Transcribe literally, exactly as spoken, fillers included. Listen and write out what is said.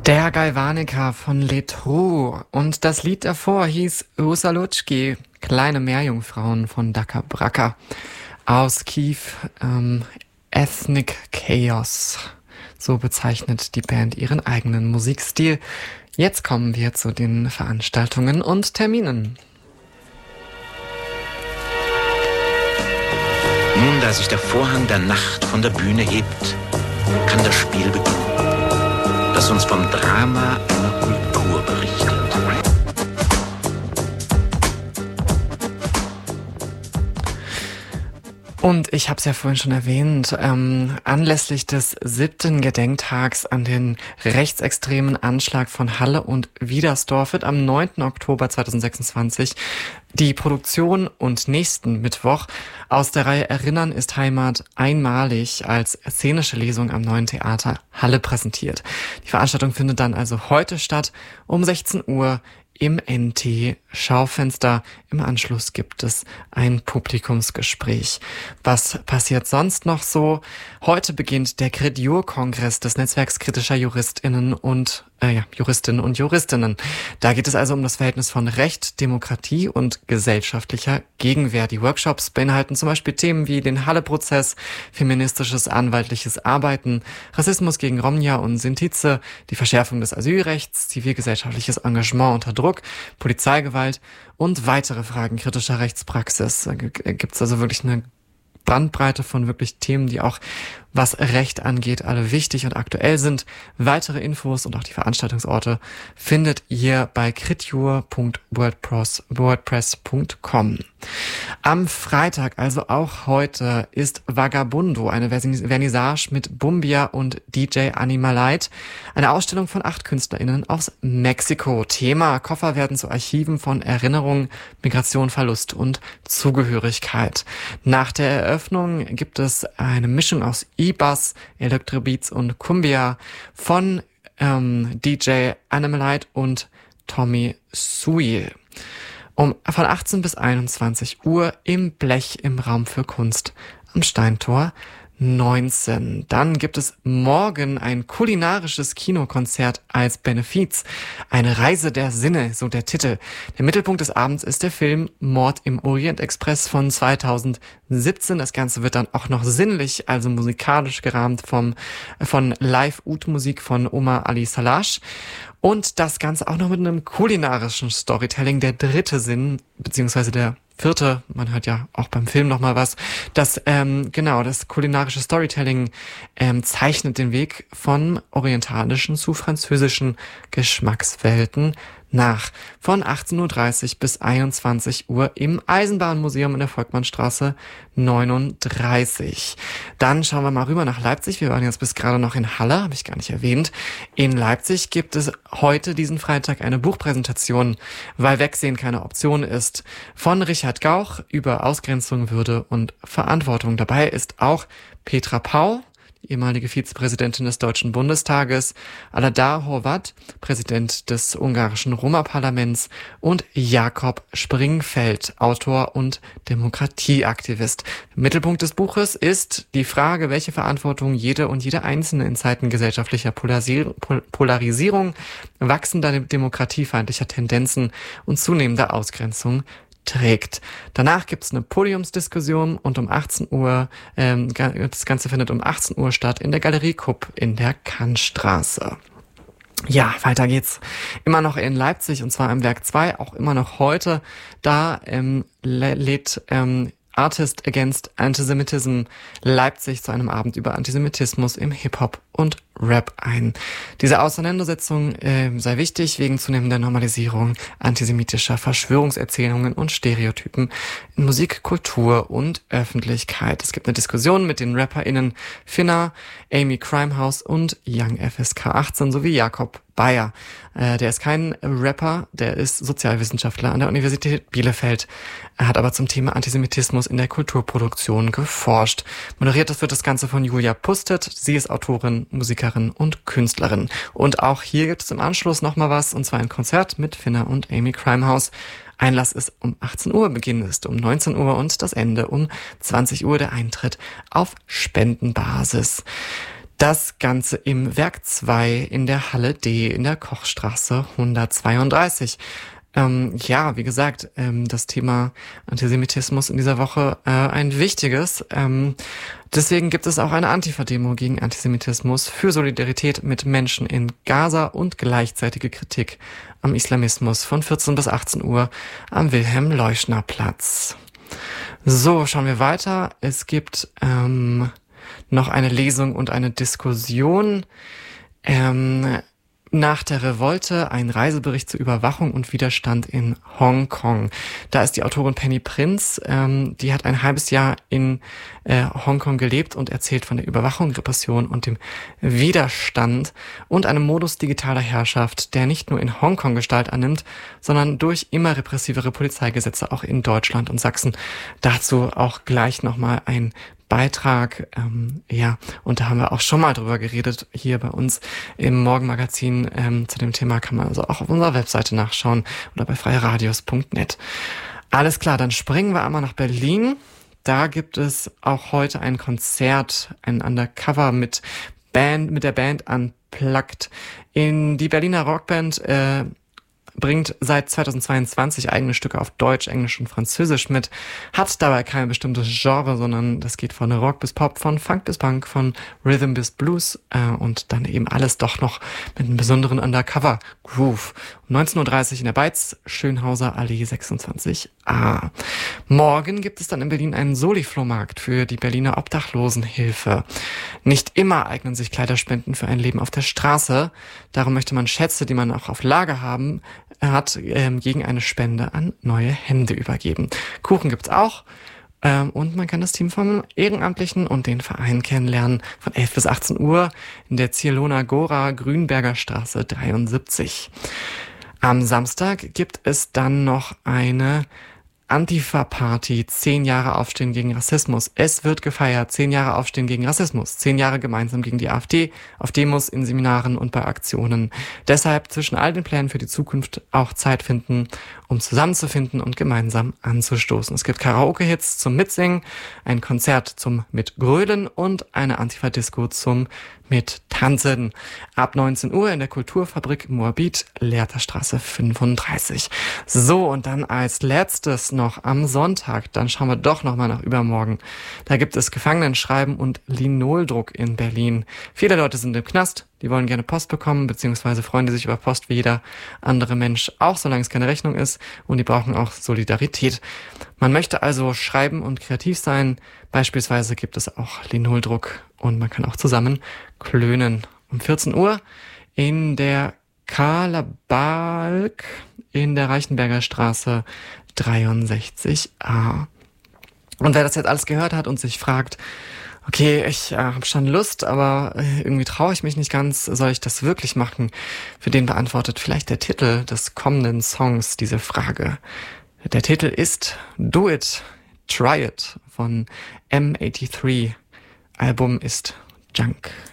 Der Galvanica von Letru und das Lied davor hieß Rusalutschki, kleine Meerjungfrauen von Daka Braka aus Kiew, ähm, Ethnic Chaos. So bezeichnet die Band ihren eigenen Musikstil. Jetzt kommen wir zu den Veranstaltungen und Terminen. Nun, da sich der Vorhang der Nacht von der Bühne hebt, kann das Spiel beginnen, das uns vom Drama einer Kultur berichtet. Und ich habe es ja vorhin schon erwähnt, ähm, anlässlich des siebten Gedenktags an den rechtsextremen Anschlag von Halle und Wiedersdorf wird am neunten Oktober zweitausendsechsundzwanzig die Produktion und nächsten Mittwoch aus der Reihe Erinnern ist Heimat einmalig als szenische Lesung am Neuen Theater Halle präsentiert. Die Veranstaltung findet dann also heute statt um sechzehn Uhr im N T-Schaufenster. Im Anschluss gibt es ein Publikumsgespräch. Was passiert sonst noch so? Heute beginnt der Crit-Jur-Kongress des Netzwerks kritischer JuristInnen und äh, ja, Juristinnen und Juristinnen. Da geht es also um das Verhältnis von Recht, Demokratie und gesellschaftlicher Gegenwehr. Die Workshops beinhalten zum Beispiel Themen wie den Halle-Prozess, feministisches anwaltliches Arbeiten, Rassismus gegen Romja und Sintize, die Verschärfung des Asylrechts, zivilgesellschaftliches Engagement unter Druck, Polizeigewalt und weitere Fragen kritischer Rechtspraxis. Da gibt es also wirklich eine Bandbreite von wirklich Themen, die auch, was Recht angeht, alle wichtig und aktuell sind. Weitere Infos und auch die Veranstaltungsorte findet ihr bei critjur punkt wordpress punkt com. Am Freitag, also auch heute, ist Vagabundo, eine Vernissage mit Bumbia und D J Animalite, eine Ausstellung von acht KünstlerInnen aus Mexiko. Thema: Koffer werden zu Archiven von Erinnerung, Migration, Verlust und Zugehörigkeit. Nach der Eröffnung gibt es eine Mischung aus E-Bass, Electrobeats und Cumbia von ähm, D J Animalite und Tommy Suil. Um, von achtzehn bis einundzwanzig Uhr im Blech im Raum für Kunst am Steintor neunzehn. Dann gibt es morgen ein kulinarisches Kinokonzert als Benefiz. Eine Reise der Sinne, so der Titel. Der Mittelpunkt des Abends ist der Film Mord im Orient Express von zweitausendsiebzehn. Das Ganze wird dann auch noch sinnlich, also musikalisch gerahmt vom, von Live-Ud-Musik von Omar Ali Salash. Und das Ganze auch noch mit einem kulinarischen Storytelling. Der dritte Sinn, beziehungsweise der vierte, man hört ja auch beim Film nochmal was, das, ähm, genau, das kulinarische Storytelling ähm, zeichnet den Weg von orientalischen zu französischen Geschmackswelten nach. Von achtzehn Uhr dreißig bis einundzwanzig Uhr im Eisenbahnmuseum in der Volkmannstraße neununddreißig. Dann schauen wir mal rüber nach Leipzig. Wir waren jetzt bis gerade noch in Halle, habe ich gar nicht erwähnt. In Leipzig gibt es heute, diesen Freitag, eine Buchpräsentation, weil Wegsehen keine Option ist, von Richard Gauch über Ausgrenzung, Würde und Verantwortung. Dabei ist auch Petra Pau, die ehemalige Vizepräsidentin des Deutschen Bundestages, Aladar Horvat, Präsident des ungarischen Roma-Parlaments und Jakob Springfeld, Autor und Demokratieaktivist. Mittelpunkt des Buches ist die Frage, welche Verantwortung jede und jede Einzelne in Zeiten gesellschaftlicher Polarisierung, wachsender demokratiefeindlicher Tendenzen und zunehmender Ausgrenzung trägt. Danach gibt es eine Podiumsdiskussion und um achtzehn Uhr, ähm, das Ganze findet um achtzehn Uhr statt in der Galerie Kupp in der Kantstraße. Ja, weiter geht's. Immer noch in Leipzig und zwar im Werk zwei, auch immer noch heute. Da ähm, lädt ähm, Artist Against Antisemitism Leipzig zu einem Abend über Antisemitismus im Hip-Hop und Rap ein. Diese Auseinandersetzung äh, sei wichtig wegen zunehmender Normalisierung antisemitischer Verschwörungserzählungen und Stereotypen in Musik, Kultur und Öffentlichkeit. Es gibt eine Diskussion mit den RapperInnen Finna, Amy Crimehouse und Young F S K achtzehn sowie Jakob Bayer. Äh, der ist kein Rapper, der ist Sozialwissenschaftler an der Universität Bielefeld. Er hat aber zum Thema Antisemitismus in der Kulturproduktion geforscht. Moderiert das wird das Ganze von Julia Pustet. Sie ist Autorin, Musikerin und Künstlerin. Und auch hier gibt es im Anschluss nochmal was, und zwar ein Konzert mit Finna und Amy Crimehouse. Einlass ist um achtzehn Uhr, Beginn ist um neunzehn Uhr und das Ende um zwanzig Uhr, der Eintritt auf Spendenbasis. Das Ganze im Werk zwei in der Halle D in der Kochstraße hundertzweiunddreißig. Ähm, ja, wie gesagt, ähm, das Thema Antisemitismus in dieser Woche äh, ein wichtiges. Ähm, deswegen gibt es auch eine Antifa-Demo gegen Antisemitismus für Solidarität mit Menschen in Gaza und gleichzeitige Kritik am Islamismus von vierzehn bis achtzehn Uhr am Wilhelm-Leuschner-Platz. So, schauen wir weiter. Es gibt ähm, noch eine Lesung und eine Diskussion. Ähm, Nach der Revolte ein Reisebericht zur Überwachung und Widerstand in Hongkong. Da ist die Autorin Penny Prinz, ähm, die hat ein halbes Jahr in äh, Hongkong gelebt und erzählt von der Überwachung, Repression und dem Widerstand und einem Modus digitaler Herrschaft, der nicht nur in Hongkong Gestalt annimmt, sondern durch immer repressivere Polizeigesetze auch in Deutschland und Sachsen. Dazu auch gleich nochmal ein Beitrag, ähm, ja, und da haben wir auch schon mal drüber geredet, hier bei uns im Morgenmagazin. Ähm, zu dem Thema kann man also auch auf unserer Webseite nachschauen oder bei freiradios punkt net. Alles klar, dann springen wir einmal nach Berlin. Da gibt es auch heute ein Konzert, ein Undercover mit Band, mit der Band Unplugged. In die Berliner Rockband äh, bringt seit zweitausendzweiundzwanzig eigene Stücke auf Deutsch, Englisch und Französisch mit, hat dabei kein bestimmtes Genre, sondern das geht von Rock bis Pop, von Funk bis Punk, von Rhythm bis Blues äh, und dann eben alles doch noch mit einem besonderen Undercover-Groove. Um neunzehn Uhr dreißig in der Beiz, Schönhauser Allee sechsundzwanzig a. Morgen gibt es dann in Berlin einen Soli-Flohmarkt für die Berliner Obdachlosenhilfe. Nicht immer eignen sich Kleiderspenden für ein Leben auf der Straße. Darum möchte man Schätze, die man auch auf Lager haben, hat, ähm, gegen eine Spende an neue Hände übergeben. Kuchen gibt's auch. Ähm, und man kann das Team vom Ehrenamtlichen und den Verein kennenlernen von elf bis achtzehn Uhr in der Zierlohner Gora, Grünberger Straße dreiundsiebzig. Am Samstag gibt es dann noch eine Antifa-Party, zehn Jahre Aufstehen gegen Rassismus. Es wird gefeiert, zehn Jahre Aufstehen gegen Rassismus, zehn Jahre gemeinsam gegen die AfD, auf Demos, in Seminaren und bei Aktionen. Deshalb zwischen all den Plänen für die Zukunft auch Zeit finden, um zusammenzufinden und gemeinsam anzustoßen. Es gibt Karaoke-Hits zum Mitsingen, ein Konzert zum Mitgrölen und eine Antifa-Disco zum Mittanzen. Ab neunzehn Uhr in der Kulturfabrik Moabit, Lehrterstraße fünfunddreißig. So, und dann als letztes noch am Sonntag, dann schauen wir doch nochmal nach übermorgen. Da gibt es Gefangenenschreiben und Linoldruck in Berlin. Viele Leute sind im Knast, die wollen gerne Post bekommen, beziehungsweise freuen die sich über Post wie jeder andere Mensch auch, solange es keine Rechnung ist, und die brauchen auch Solidarität. Man möchte also schreiben und kreativ sein. Beispielsweise gibt es auch Linoldruck und man kann auch zusammen klönen. Um vierzehn Uhr in der Kalabalk in der Reichenberger Straße dreiundsechzig a. Und wer das jetzt alles gehört hat und sich fragt, okay, ich äh, habe schon Lust, aber äh, irgendwie traue ich mich nicht ganz, soll ich das wirklich machen? Für den beantwortet vielleicht der Titel des kommenden Songs diese Frage. Der Titel ist Do It, Try It von M dreiundachtzig. Album ist Junk.